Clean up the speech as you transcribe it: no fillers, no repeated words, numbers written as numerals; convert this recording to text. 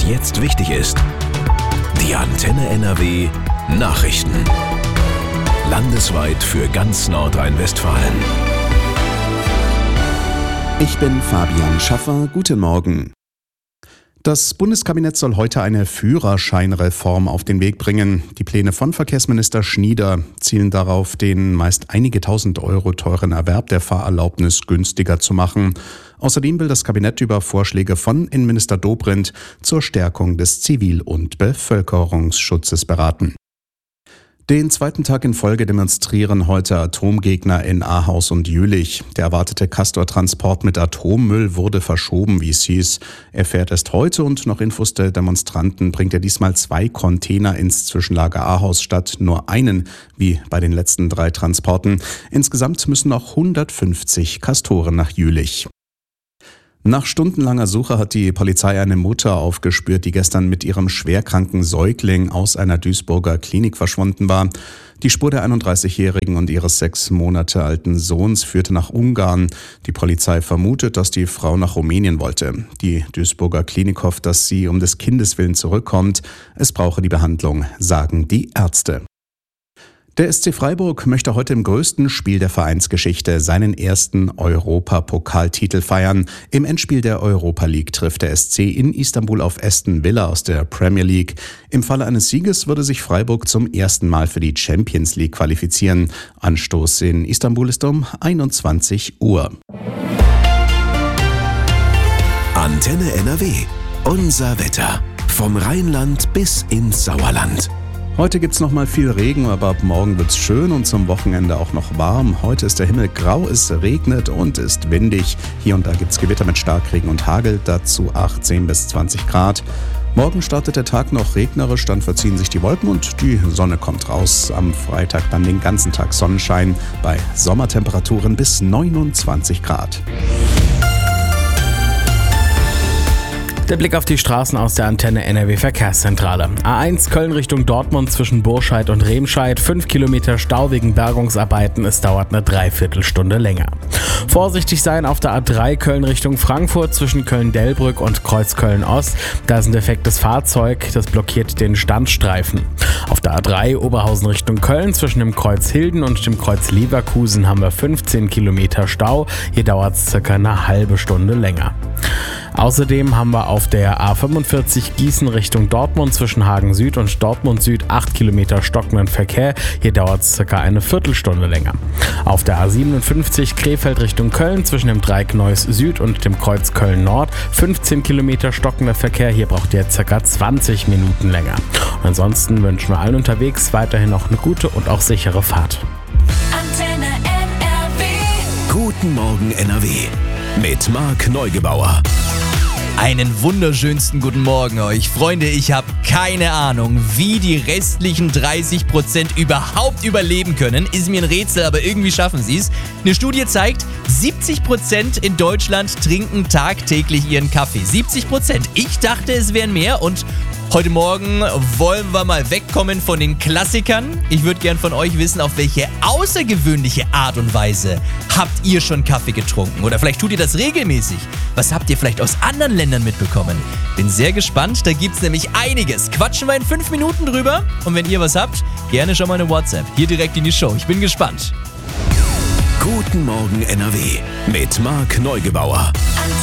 jetzt wichtig ist. Die Antenne NRW Nachrichten. Landesweit für ganz Nordrhein-Westfalen. Ich bin Fabian Schaffer. Guten Morgen. Das Bundeskabinett soll heute eine Führerscheinreform auf den Weg bringen. Die Pläne von Verkehrsminister Schnieder zielen darauf, den meist einige tausend Euro teuren Erwerb der Fahrerlaubnis günstiger zu machen. Außerdem will das Kabinett über Vorschläge von Innenminister Dobrindt zur Stärkung des Zivil- und Bevölkerungsschutzes beraten. Den zweiten Tag in Folge demonstrieren heute Atomgegner in Ahaus und Jülich. Der erwartete Castor-Transport mit Atommüll wurde verschoben, wie es hieß. Er fährt erst heute und nach Infos der Demonstranten bringt er diesmal 2 Container ins Zwischenlager Ahaus statt nur einen, wie bei den letzten 3 Transporten. Insgesamt müssen noch 150 Castoren nach Jülich. Nach stundenlanger Suche hat die Polizei eine Mutter aufgespürt, die gestern mit ihrem schwerkranken Säugling aus einer Duisburger Klinik verschwunden war. Die Spur der 31-Jährigen und ihres 6 Monate alten Sohns führte nach Ungarn. Die Polizei vermutet, dass die Frau nach Rumänien wollte. Die Duisburger Klinik hofft, dass sie um des Kindes willen zurückkommt. Es brauche die Behandlung, sagen die Ärzte. Der SC Freiburg möchte heute im größten Spiel der Vereinsgeschichte seinen ersten Europapokaltitel feiern. Im Endspiel der Europa League trifft der SC in Istanbul auf Aston Villa aus der Premier League. Im Falle eines Sieges würde sich Freiburg zum ersten Mal für die Champions League qualifizieren. Anstoß in Istanbul ist um 21 Uhr. Antenne NRW. Unser Wetter. Vom Rheinland bis ins Sauerland. Heute gibt's noch mal viel Regen, aber ab morgen wird's schön und zum Wochenende auch noch warm. Heute ist der Himmel grau, es regnet und ist windig. Hier und da gibt's Gewitter mit Starkregen und Hagel, dazu 18 bis 20 Grad. Morgen startet der Tag noch regnerisch, dann verziehen sich die Wolken und die Sonne kommt raus. Am Freitag dann den ganzen Tag Sonnenschein bei Sommertemperaturen bis 29 Grad. Der Blick auf die Straßen aus der Antenne NRW Verkehrszentrale. A1 Köln Richtung Dortmund zwischen Burscheid und Remscheid. 5 Kilometer Stau wegen Bergungsarbeiten. Es dauert eine Dreiviertelstunde länger. Vorsichtig sein auf der A3 Köln Richtung Frankfurt zwischen Köln-Delbrück und Kreuzköln-Ost. Da ist ein defektes Fahrzeug, das blockiert den Standstreifen. Auf der A3 Oberhausen Richtung Köln zwischen dem Kreuz Hilden und dem Kreuz Leverkusen haben wir 15 Kilometer Stau. Hier dauert es circa eine halbe Stunde länger. Außerdem haben wir auf der A45 Gießen Richtung Dortmund zwischen Hagen Süd und Dortmund Süd 8 Kilometer stockenden Verkehr. Hier dauert es ca. eine Viertelstunde länger. Auf der A57 Krefeld Richtung Köln zwischen dem Dreieck Neuss Süd und dem Kreuz Köln Nord 15 Kilometer stockender Verkehr. Hier braucht ihr ca. 20 Minuten länger. Und ansonsten wünschen wir allen unterwegs weiterhin noch eine gute und auch sichere Fahrt. Antenne NRW. Guten Morgen NRW. Mit Marc Neugebauer. Einen wunderschönsten guten Morgen euch. Freunde, ich habe keine Ahnung, wie die restlichen 30% überhaupt überleben können. Ist mir ein Rätsel, aber irgendwie schaffen sie es. Eine Studie zeigt, 70% in Deutschland trinken tagtäglich ihren Kaffee. 70%. Ich dachte, es wären mehr und heute Morgen wollen wir mal wegkommen von den Klassikern. Ich würde gern von euch wissen, auf welche außergewöhnliche Art und Weise habt ihr schon Kaffee getrunken? Oder vielleicht tut ihr das regelmäßig. Was habt ihr vielleicht aus anderen Ländern mitbekommen? Bin sehr gespannt, da gibt's nämlich einiges. Quatschen wir in 5 Minuten drüber. Und wenn ihr was habt, gerne schon mal eine WhatsApp. Hier direkt in die Show. Ich bin gespannt. Guten Morgen NRW. Mit Marc Neugebauer.